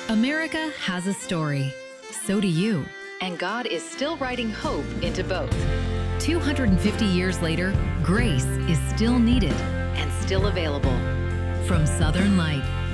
America has a story. So do you. And God is still writing hope into both. 250 years later, grace is still needed and still available. From Southern Light.